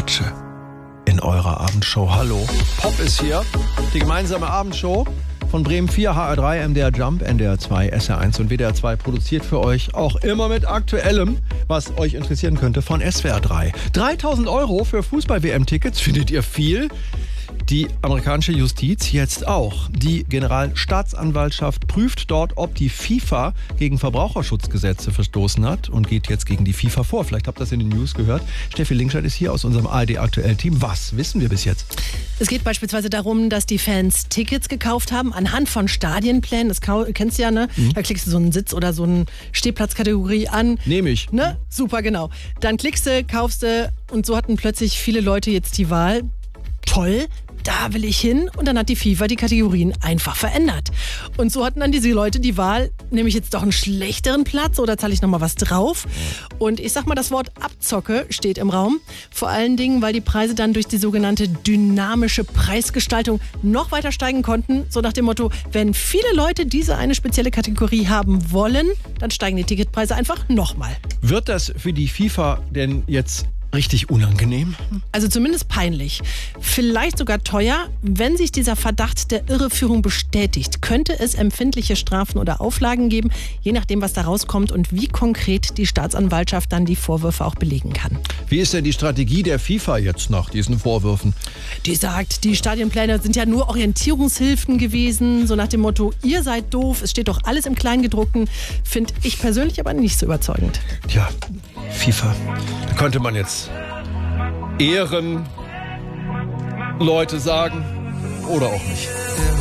Patsche in eurer Abendshow. Hallo, Pop ist hier, die gemeinsame Abendshow von Bremen 4, HR3, MDR Jump, NDR 2, SR1 und WDR 2 produziert für euch auch immer mit Aktuellem, was euch interessieren könnte, von SWR 3. 3.000 € für Fußball-WM-Tickets, findet ihr viel? Die amerikanische Justiz jetzt auch. Die Generalstaatsanwaltschaft prüft dort, ob die FIFA gegen Verbraucherschutzgesetze verstoßen hat und geht jetzt gegen die FIFA vor. Vielleicht habt ihr das in den News gehört. Steffi Linkscheid ist hier aus unserem ARD-Aktuell-Team. Was wissen wir bis jetzt? Es geht beispielsweise darum, dass die Fans Tickets gekauft haben anhand von Stadienplänen. Das kennst du ja, ne? Da klickst du so einen Sitz oder so eine Stehplatzkategorie an. Nehme ich. Ne? Super, genau. Dann klickst du, kaufst du und so hatten plötzlich viele Leute jetzt die Wahl. Toll, da will ich hin. Und dann hat die FIFA die Kategorien einfach verändert. Und so hatten dann diese Leute die Wahl, nehme ich jetzt doch einen schlechteren Platz oder zahle ich nochmal was drauf? Und ich sag mal, das Wort Abzocke steht im Raum. Vor allen Dingen, weil die Preise dann durch die sogenannte dynamische Preisgestaltung noch weiter steigen konnten. So nach dem Motto, wenn viele Leute diese eine spezielle Kategorie haben wollen, dann steigen die Ticketpreise einfach nochmal. Wird das für die FIFA denn jetzt richtig unangenehm? Also zumindest peinlich. Vielleicht sogar teuer. Wenn sich dieser Verdacht der Irreführung bestätigt, könnte es empfindliche Strafen oder Auflagen geben, je nachdem, was da rauskommt und wie konkret die Staatsanwaltschaft dann die Vorwürfe auch belegen kann. Wie ist denn die Strategie der FIFA jetzt nach diesen Vorwürfen? Die sagt, die Stadienpläne sind ja nur Orientierungshilfen gewesen, so nach dem Motto, ihr seid doof, es steht doch alles im Kleingedruckten. Finde ich persönlich aber nicht so überzeugend. Tja, FIFA, da könnte man jetzt Ehrenleute sagen oder auch nicht.